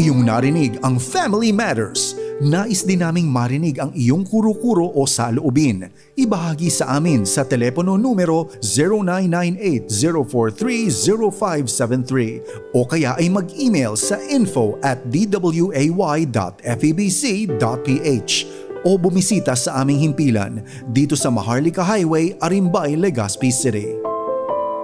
iyong narinig ang Family Matters. Nais din naming marinig ang iyong kuro-kuro o saloobin. Ibahagi sa amin sa telepono numero 0998-043-0573 o kaya ay mag-email sa info@dway.febc.ph o bumisita sa aming himpilan dito sa Maharlika Highway, Arimbay, Legazpi City.